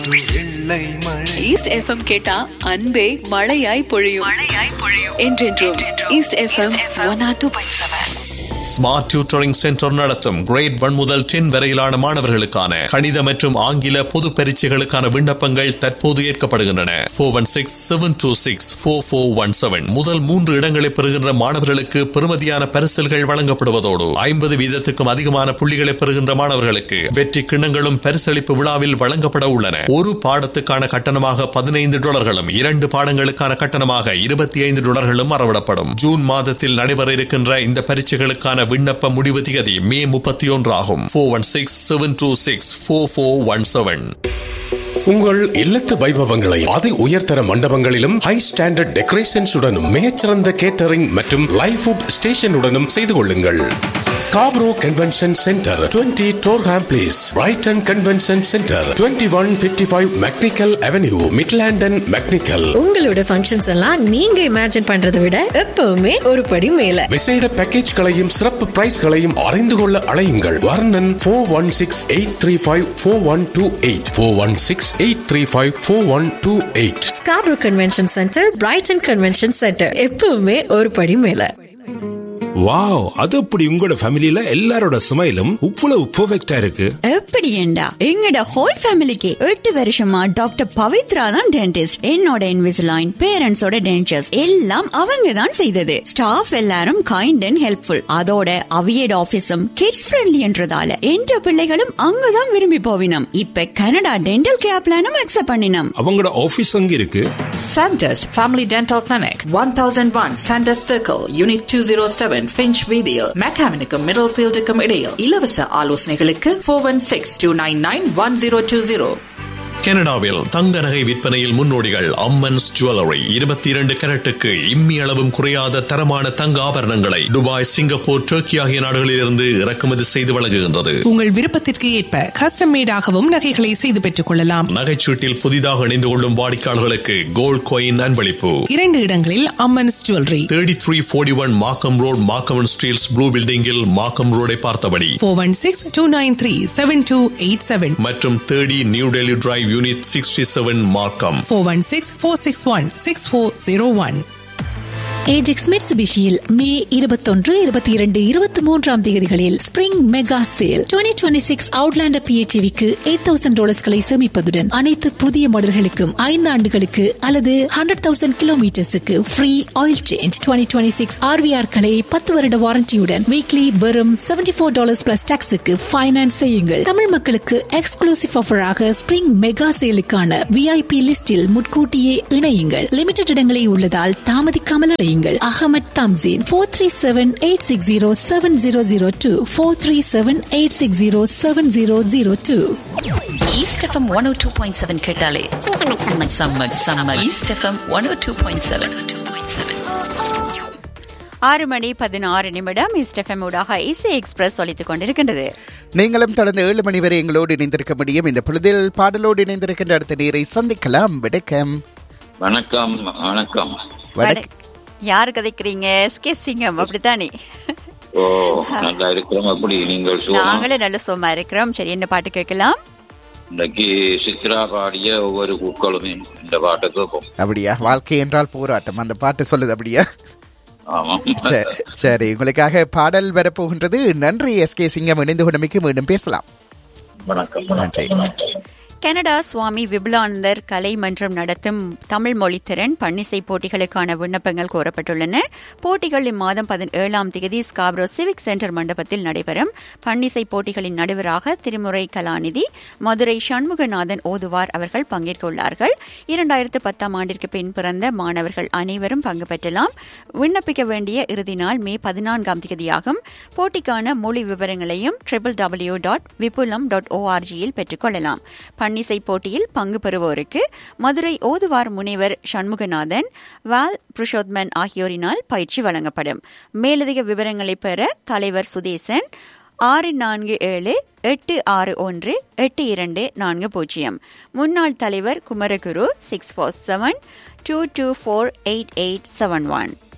East FM கேட்டா அன்பே மழையாய் பொழியும். என்றென்றும் east FM 102.7. Smart tutoring centre நடத்தும் கிரேட் 1 முதல் 10 வரையிலான மாணவர்களுக்கான கணித மற்றும் ஆங்கில பொது பரீட்சைகளுக்கான விண்ணப்பங்கள் தற்போது ஏற்கப்படுகின்றன. 4167264417 முதல் 3 இடங்களை பெறுகின்ற மாணவர்களுக்கு பெறுமதியான பரிசில்கள் வழங்கப்படுவதோடு 50 வீதத்துக்கும் அதிகமான புள்ளிகளை பெறுகின்ற மாணவர்களுக்கு வெற்றி கிண்ணங்களும் பரிசளிப்பு விழாவில் வழங்கப்பட உள்ளன. ஒரு பாடத்துக்கான கட்டணமாக $15, 2 பாடங்களுக்கான கட்டணமாக $25 அறவிடப்படும். ஜூன் மாதத்தில் நடைபெற இருக்கின்ற இந்த பரீட்சைகளுக்கு விண்ணப்ப முடிவு திகதி மே 31 ஆகும். 4167264417. உங்கள் இல்லத்து வைபவங்களை அதி உயர்தர மண்டபங்களிலும் ஹை ஸ்டாண்டர்ட் டெக்கரேஷன்ஸுடனும் மிகச்சிறந்த கேட்டரிங் மற்றும் லைவ் ஃபுட் ஸ்டேஷனுடனும் செய்து கொள்ளுங்கள். Scarborough convention centre 20 Durham place, Brayton convention centre 2155 mechanical avenue, மிட்லாண்டன் mechanical. உங்களோட ஃபங்க்ஷன்ஸ் எல்லாம் நீங்க இமேஜின் பண்றதை விட எப்பவுமே ஒரு படி மேல. விசேட பேக்கேஜ்களையும் சிறப்பு பிரைஸ்களையும் அறிந்து கொள்ள அழையுங்கள். வர்ணன் 4168354128 4168354128. Scarborough convention centre, Brayton convention centre, எப்பவுமே ஒரு படி மேல. வாவ், அது அப்படி உங்களோட ஃபேமிலில எல்லாரோட ஸ்மைலும் இவ்வளவு பெர்ஃபெக்ட்டா இருக்கு. எப்படி ஏண்டா எங்கட ஹோல் ஃபேமிலிக்கு 8 வருஷமா டாக்டர் பவித்ரா தான் டென்டிஸ்ட். என்னோட இன்விசிலைன், பேரண்ட்ஸோட டென்டர்ஸ் எல்லாம் அவங்க தான் செய்தது. ஸ்டாஃப் எல்லாரும் கைண்ட் அண்ட் ஹெல்ப்ஃபுல். அதோட அவியட் ஆபீஸும் கிட்ஸ் ஃப்ரெண்ட்லின்றதால என்ற பிள்ளைகளும் அங்கதான் விரும்பி போவினம். இப்ப கனடா டென்டல் கேர் பிளானும் அக்செப்ட் பண்ணினோம். அவங்களோட ஆபீஸ் அங்க இருக்கு. Sandest Family Dental Clinic, 1001 Sandest Circle, Unit 207, Finch Video, Mechanical Middlefield இடையில். இலவச ஆலோசனைகளுக்கு 416-299-1020. கனடாவில் தங்க நகை விற்பனையில் முன்னோடிகள் அம்மன்ஸ் ஜுவல்லரி. 22 கேரட்டுக்கு இம்மி அளவும் குறையாத தரமான தங்க ஆபரணங்களை துபாய், சிங்கப்பூர், டர்க்கி ஆகிய நாடுகளிலிருந்து இறக்குமதி செய்து வழங்குகின்றது. உங்கள் விருப்பத்திற்கு ஏற்ப கஸ்டம் மேடாகவும் நகைகளை செய்து பெற்றுக் கொள்ளலாம். நகைச்சீட்டில் புதிதாக இணைந்து கொள்ளும் வாடிக்கையாளர்களுக்கு கோல்ட் காயின் அன்பளிப்பு. 2 இடங்களில் அம்மன்ஸ் ஜுவல்லரி. 3341 மார்க்கம் ரோட், மார்க்கம் ஸ்டீல்ஸ் ப்ளூ பில்டிங்கில் மார்க்கம் ரோடை பார்த்தபடி. 416-293-7287 மற்றும் 30 நியூ டெல்லி டிரைவ், யூனிட் 67, மார்க்கம். 416-461-6401. ஏஜெக்ஸ் மிட்சுபிஷியில் மே 21, 22, 23 தேதிகளில் ஸ்பிரிங் மெகா சேல். 2026 அவுட்லாண்டர் PHEVக்கு $8,000 சேமிப்பதுடன் அனைத்து புதிய மாடல்களுக்கும் 5 ஆண்டுகளுக்கு அல்லது 100,000 கிலோமீட்டர்ஸுக்கு ஃப்ரீ ஆயில் சேஞ்ச். 2026 RVR-களை 10 வருட வாரண்டியுடன் வீக்லி வெறும் $74 பிளஸ் டாக்ஸுக்கு ஃபைனான்ஸ் செய்யுங்கள். தமிழ் மக்களுக்கு எக்ஸ்க்ளூசிவ் ஆஃபராக ஸ்பிரிங் மெகா சேலுக்கான VIP லிஸ்டில் முன்கூட்டியே இணையுங்கள். லிமிடெட் இடங்களே உள்ளதால் தாமதிக்காமல் அகமத் தம்சீன் 437-860-7002 437-860-7002. ஈஸ்ட் எஃப்எம் 102.7 கேட்டாலே சம்மர். East FM 102.7. 6 மணி 16 நிமிடம். ஈஸ்ட் எஃப்எம் ஊடாக இசை எக்ஸ்பிரஸ் ஒலித்துக் கொண்டிருக்கின்றது. நீங்களும் தொடர்ந்து 7 மணி வரை எங்களோடு இணைந்திருக்க முடியும். இந்த பொழுதில் பாடலோடு இணைந்திருக்கின்ற அடுத்த நேரை சந்திக்கலாம். வணக்கம். வணக்கம். வணக்கம். யாரு கதைக்கிறீங்க? சிங்கம் அப்படித்தானே? ஓ, நல்லா இருக்கிறோம். அப்படி நீங்கள்? நாங்களே நல்ல சும்மா இருக்கிறோம். சரி, என்ன பாட்டு கேட்கலாம்? இன்னைக்கு சித்ரா பாடிய ஒவ்வொரு பூக்களுமே இந்த பாட்டை கேட்போம். அப்படியா? வாழ்க்கை என்றால் போராட்டம், அந்த பாட்டு சொல்லுது. அப்படியா? ஆமா. சரி, உங்களுக்காக பாடல் வரப்போகின்றது. நன்றி SK சிங்கம், இணைந்து கொண்டமைக்கு மீண்டும் பேசலாம். வணக்கம். நன்றி. கனடா சுவாமி விபுலானந்தர் கலை மன்றம் நடத்தும் தமிழ் மொழித்திறன் பன்னிசை போட்டிகளுக்கான விண்ணப்பங்கள் கோரப்பட்டுள்ளன. போட்டிகள் இம்மாதம் 17ஆம் தேதி ஸ்காப்ரோ சிவிக் சென்டர் மண்டபத்தில் நடைபெறும். பன்னிசை போட்டிகளின் நடுவராக திருமுறை கலாநிதி மதுரை சண்முகநாதன் ஓதுவார் அவர்கள் பங்கேற்க உள்ளார்கள். 2010ஆம் ஆண்டிற்கு பின் பிறந்த மாணவர்கள் அனைவரும் பங்கு பெற்றலாம். விண்ணப்பிக்க வேண்டிய இறுதி நாள் மே 14ஆம் தேதியாகும். போட்டிக்கான மொழி விவரங்களையும் www.vipulam.org பெற்றுக் கொள்ளலாம். பன்னிசை போட்டியில் பங்கு பெறுவோருக்கு மதுரை ஓதுவார் முனைவர் சண்முகநாதன், வால் புருஷோத்மன் ஆகியோரினால் பயிற்சி வழங்கப்படும். மேலதிக விவரங்களை பெற தலைவர் சுதேசன் 647-861-8240, முன்னாள் தலைவர் குமரகுரு 647-224-8871.